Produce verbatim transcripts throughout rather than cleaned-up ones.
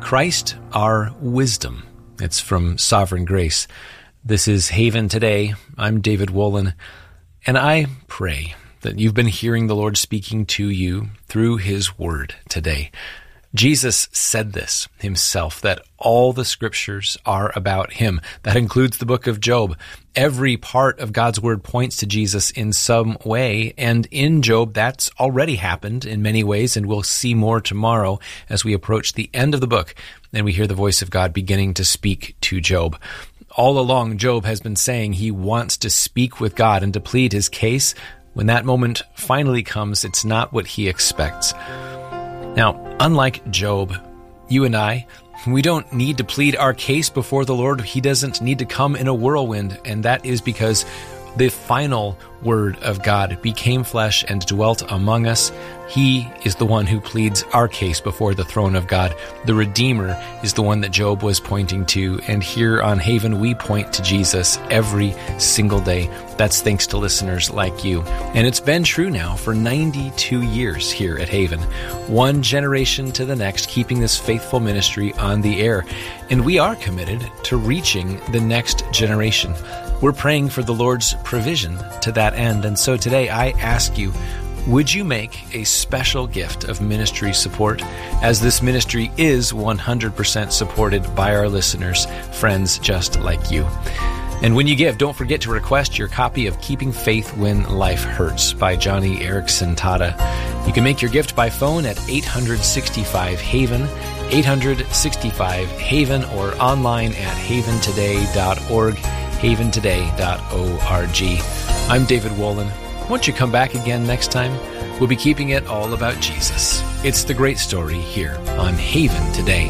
Christ, our wisdom. It's from Sovereign Grace. This is Haven Today. I'm David Wolin, and I pray that you've been hearing the Lord speaking to you through His Word today. Jesus said this himself, that all the scriptures are about Him. That includes the book of Job. Every part of God's Word points to Jesus in some way, and in Job, that's already happened in many ways, and we'll see more tomorrow as we approach the end of the book, and we hear the voice of God beginning to speak to Job. All along, Job has been saying he wants to speak with God and to plead his case. When that moment finally comes, it's not what he expects. Now, unlike Job, you and I, we don't need to plead our case before the Lord. He doesn't need to come in a whirlwind, and that is because the final Word of God became flesh and dwelt among us. He is the one who pleads our case before the throne of God. The Redeemer is the one that Job was pointing to, and here on Haven we point to Jesus every single day. That's thanks to listeners like you. And it's been true now for ninety-two years here at Haven. One generation to the next, keeping this faithful ministry on the air. And we are committed to reaching the next generation. We're praying for the Lord's provision to that end. And so today I ask you, would you make a special gift of ministry support, as this ministry is one hundred percent supported by our listeners, friends just like you? And when you give, don't forget to request your copy of Keeping Faith When Life Hurts by Johnny Erickson Tata. You can make your gift by phone at eight hundred sixty-five HAVEN, eight hundred sixty-five HAVEN, or online at haven today dot org, haven today dot org. I'm David Wolin. Won't you come back again next time? We'll be keeping it all about Jesus. It's the great story here on Haven Today.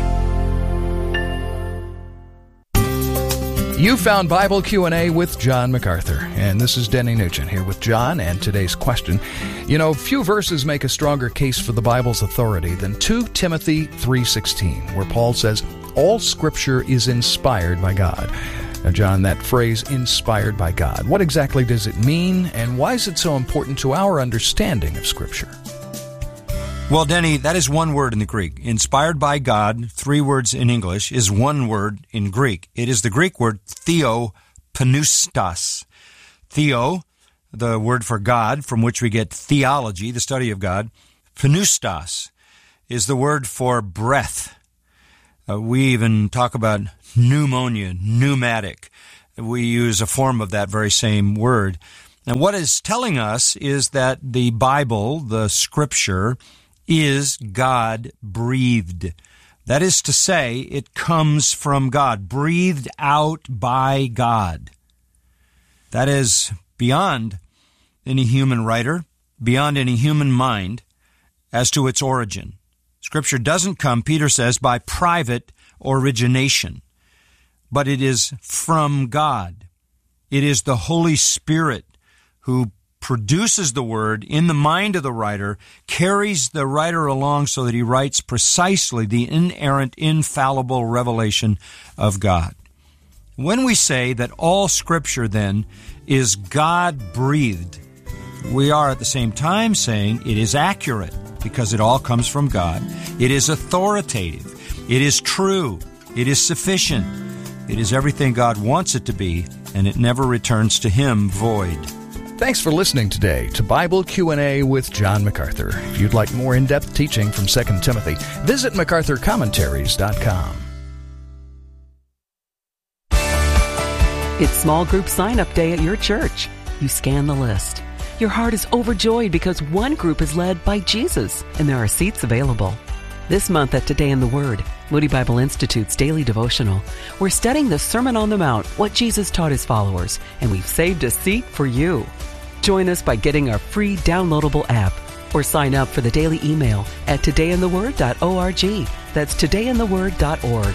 You found Bible Q and A with John MacArthur, and this is Denny Nugent here with John and today's question. You know, few verses make a stronger case for the Bible's authority than Second Timothy three sixteen, where Paul says, all Scripture is inspired by God. Now, John, that phrase, inspired by God, what exactly does it mean, and why is it so important to our understanding of Scripture? Well, Denny, that is one word in the Greek. Inspired by God, three words in English, is one word in Greek. It is the Greek word theopneustos. Theo, the word for God, from which we get theology, the study of God. Pneustos is the word for breath. Uh, we even talk about pneumonia, pneumatic. We use a form of that very same word. And what it's telling us is that the Bible, the Scripture, is God-breathed. That is to say, it comes from God, breathed out by God. That is beyond any human writer, beyond any human mind as to its origin. Scripture doesn't come, Peter says, by private origination, but it is from God. It is the Holy Spirit who produces the Word in the mind of the writer, carries the writer along so that he writes precisely the inerrant, infallible revelation of God. When we say that all Scripture, then, is God-breathed, we are at the same time saying it is accurate because it all comes from God. It is authoritative. It is true. It is sufficient. It is everything God wants it to be, and it never returns to Him void. Thanks for listening today to Bible Q and A with John MacArthur. If you'd like more in-depth teaching from Second Timothy, visit macarthur commentaries dot com. It's small group sign-up day at your church. You scan the list. Your heart is overjoyed because one group is led by Jesus, and there are seats available. This month at Today in the Word, Moody Bible Institute's daily devotional, we're studying the Sermon on the Mount, what Jesus taught His followers, and we've saved a seat for you. Join us by getting our free downloadable app or sign up for the daily email at today in the word dot org. That's today in the word dot org.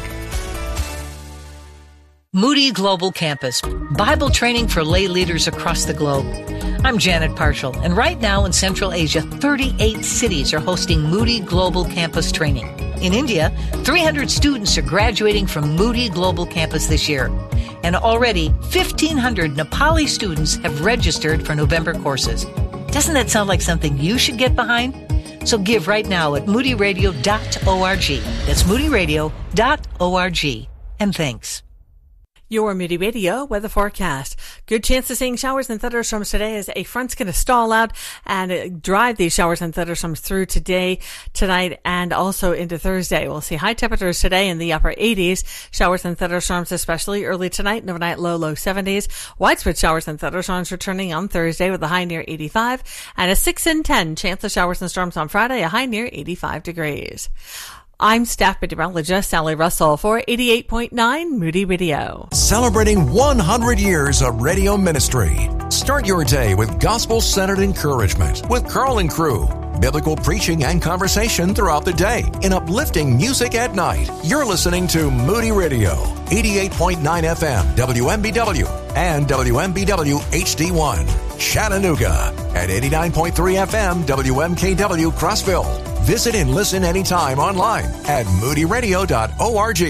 Moody Global Campus, Bible training for lay leaders across the globe. I'm Janet Parshall, and right now in Central Asia, thirty-eight cities are hosting Moody Global Campus training. In India, three hundred students are graduating from Moody Global Campus this year. And already, fifteen hundred Nepali students have registered for November courses. Doesn't that sound like something you should get behind? So give right now at moody radio dot org. That's moody radio dot org. And thanks. Your Moody Radio weather forecast. Good chance of seeing showers and thunderstorms today as a front's going to stall out and drive these showers and thunderstorms through today, tonight, and also into Thursday. We'll see high temperatures today in the upper eighties. Showers and thunderstorms especially early tonight and overnight low, low seventies. Widespread showers and thunderstorms returning on Thursday with a high near eighty-five and a six in ten chance of showers and storms on Friday, a high near eighty-five degrees. I'm staff meteorologist Sally Russell for eighty-eight point nine Moody Radio. Celebrating one hundred years of radio ministry. Start your day with gospel-centered encouragement with Carl and Crew. Biblical preaching and conversation throughout the day and uplifting music at night. You're listening to Moody Radio, eighty-eight point nine F M, W M B W, and W M B W H D one, Chattanooga, at eighty-nine point three F M, W M K W, Crossville. Visit and listen anytime online at moody radio dot org.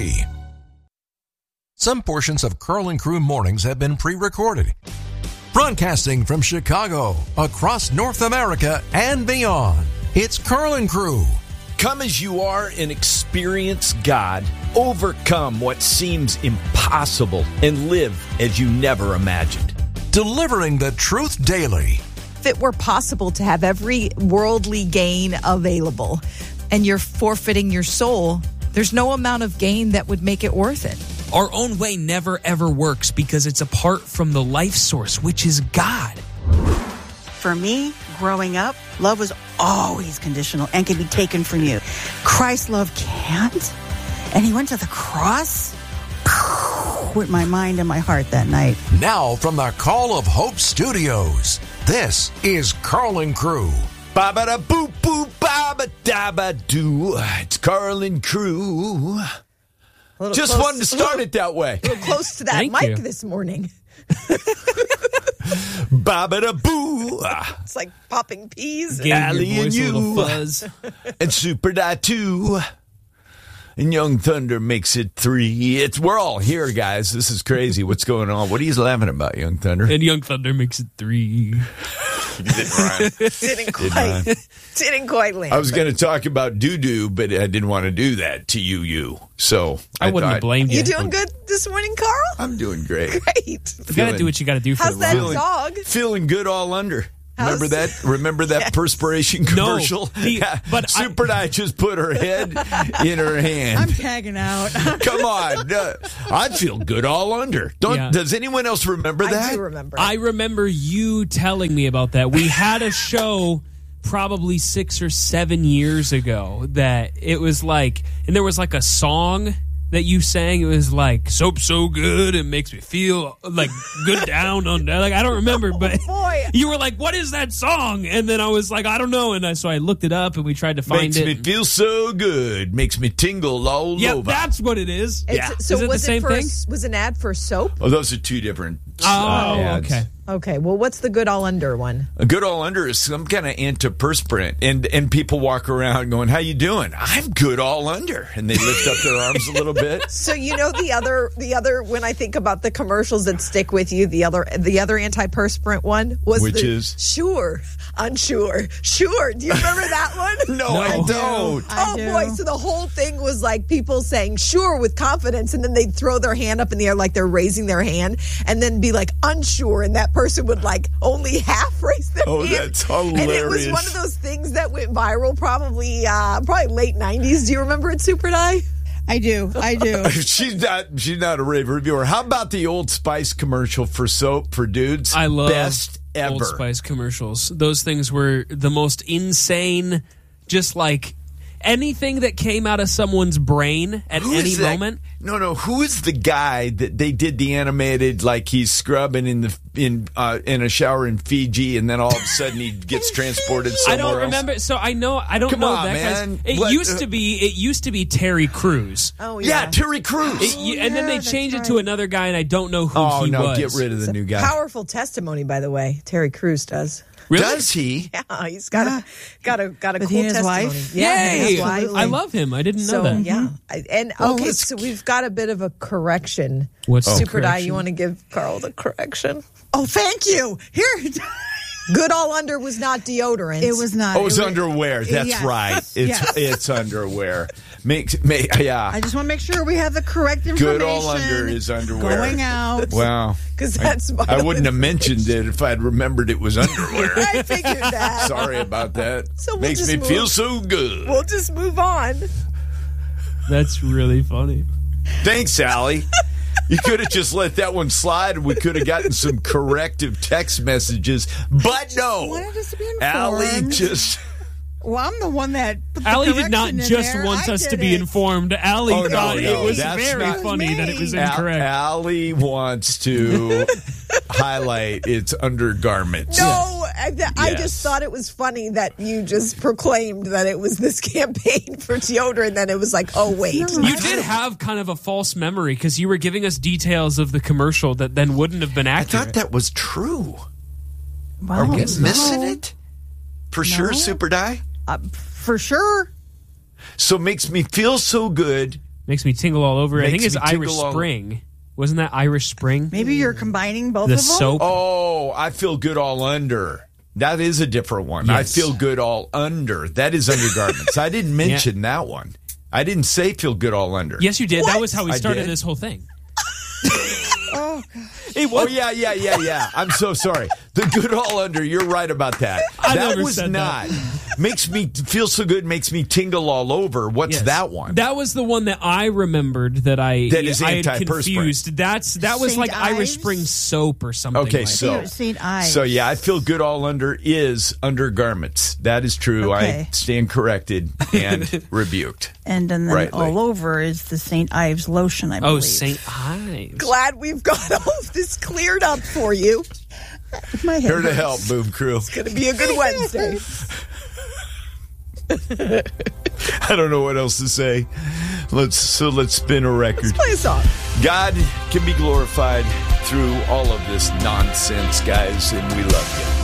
Some portions of Carl and Crew mornings have been pre-recorded. Broadcasting from Chicago, across North America, and beyond, it's Carl and Crew. Come as you are and experience God. Overcome what seems impossible and live as you never imagined. Delivering the truth daily. If it were possible to have every worldly gain available and you're forfeiting your soul, there's no amount of gain that would make it worth it. Our own way never ever works because it's apart from the life source, which is God. For me, growing up, love was always conditional and could be taken from you. Christ's love can't. And he went to the cross with my mind and my heart that night. Now from the Call of Hope Studios, this is Carl and Crew. Ba-ba-da-boo-boo, ba-ba-da-ba-doo. It's Carl and Crew. Just close, wanted to start little, it that way. A little close to that Thank mic you. this morning. Ba-ba-da-boo. It's like popping peas. Gave Allie your and voice a little you. fuzz. And Super Die two. And Young Thunder makes it three. It's We're all here, guys. This is crazy. What's going on? What are you laughing about, Young Thunder? And Young Thunder makes it three. Didn't quite, didn't quite land. I was going to talk about doo-doo, but I didn't want to do that to you, you. So I, I wouldn't thought, have blamed you. You doing good this morning, Carl? I'm doing great. Great. You got to do what you got to do for How's the that ride. dog? Feeling good all under. How's- Remember that? Remember that Yes. perspiration commercial? the- but I- Super Night just put her head in her hand. I'm tagging out. Come on. Uh, I feel good all under. Don't, Yeah. Does anyone else remember that? I do remember. I remember you telling me about that. We had a show probably six or seven years ago that it was like, and there was like a song that you sang. It was like, soap's so good, it makes me feel like good down on that. Like, I don't remember, but boy. you were like, what is that song? And then I was like, I don't know. And I, so I looked it up and we tried to find Makes it. me feel so good. Makes me tingle all yeah, over. that's what it is. It's- Yeah. So is it was the same it for thing? A, was an ad for soap? Oh, those are two different Oh, uh, ads. okay. Okay. Well, what's the good all under one? A good all under is some kind of antiperspirant, and and people walk around going, "How you doing?" I'm good all under, and they lift up their arms a little bit. So you know the other the other when I think about the commercials that stick with you, the other the other antiperspirant one was Which the, is? sure, unsure, sure. Do you remember that one? No, I No. don't. Oh boy! So the whole thing was like people saying "sure" with confidence, and then they'd throw their hand up in the air like they're raising their hand, and then be like "unsure," and that person would like only half raise their Oh, hand. that's And it was hilarious. one of those things that went viral, probably uh, probably late nineties. Do you remember it, Super Die? I do. I do. She's not. She's not a rave reviewer. How about the Old Spice commercial for soap for dudes? I love best ever. Old Spice commercials. Those things were the most insane, just like anything that came out of someone's brain at Who any is that- moment. No, no. Who is the guy that they did the animated like he's scrubbing in the in uh, in a shower in Fiji, and then all of a sudden he gets transported I somewhere don't else? remember. So I know I don't Come know on, that man. guy's. It What- used to be. It used to be Terry Crews. Oh Yeah, yeah. Terry Crews. It- you- and then they that's changed right. it to another guy, and I don't know who oh he no, was. get rid of the new guy. Powerful testimony, by the way. Terry Crews does. Really? Does he? Yeah, he's got a got a got a With cool his testimony. wife? Yeah, Yay! his wife. I love him. I didn't know So that. yeah, I- and Oh, okay, let's- so we've got a bit of a correction. What's the Super Die? correction? You want to give Carl the correction? Oh, thank you. Here, Good all under was not deodorant. It was not. Oh, it's it was, underwear. That's yes. right. It's Yes. it's underwear. Make, make, yeah. I just want to make sure we have the correct information. Good all under is underwear. Going out. Wow. Because that's my I wouldn't have mentioned it if I'd remembered it was underwear. I figured that. Sorry about that. So we'll Makes just me move- feel so good. We'll just move on. That's really funny. Thanks, Allie. You could have just let that one slide and we could have gotten some corrective text messages. But no. Wanted us to be informed. Allie just... Well, I'm the one that put the Allie did not correction in just there. want I us to did be it. informed. Allie Oh, no, thought no, it was that's very not- funny that it was Al- incorrect. Allie wants to highlight its undergarments. No, I, th- I Yes. just thought it was funny that you just proclaimed that it was this campaign for deodorant. Then it was like, oh, wait. You did have kind of a false memory because you were giving us details of the commercial that then wouldn't have been I accurate. thought that was true. Well, Are we no. missing it? For sure, No. Super Die? Uh, for sure. So makes me feel so good. Makes me tingle all over. I Makes think it's me tingle Irish all- Spring. Wasn't that Irish Spring? Maybe you're combining both The of them. soap. Oh, I feel good all under. That is a different one. I Yes. feel good all under. That is undergarments. I didn't mention that one. I didn't say feel good all under. Yes, you did. That What? was how we I started did? this whole thing. Oh, It Oh, was. yeah, yeah, yeah, yeah. I'm so sorry. The good all under, you're right about that. I that never was said not. that. Makes me feel so good, makes me tingle all over. What's Yes. that one? That was the one that I remembered that I That is I had antiperspirant. confused. That's that was Saint like Irish Ives? Spring soap or something. Okay, like so Saint Ives. so yeah, I feel good all under is undergarments. That is true. Okay. I stand corrected and rebuked. and then, then Rightly. all over is the Saint Ives lotion, I Oh, believe. Saint Ives. Glad we've got all of this cleared up for you. My head Here to hurts. help, Boom Crew. It's going to be a good Wednesday. I don't know what else to say. Let's so let's spin a record. Let's play a song. God can be glorified through all of this nonsense, guys, and we love you.